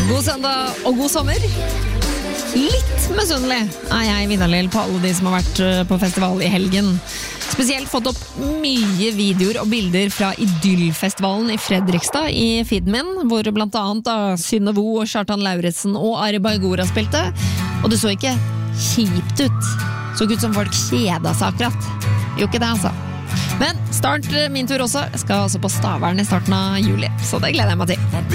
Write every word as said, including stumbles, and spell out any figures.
God søndag og god sommer. Litt misunnelig er jeg Vidar-Lill på alle de som har vært på festival i helgen. Spesielt fått opp mye videoer og bilder fra Idyllfestivalen i Fredrikstad i feeden min, hvor blant annet da Synne Vo, Kjartan Lauritsen og Ari Baigora spilte. Og det så ikke kjipt ut. Så ut som folk kjeda seg akkurat. Jo ikke det, altså. Men start min tur også. Jeg skal altså på Stavern i starten av juli, så det gleder jeg meg til.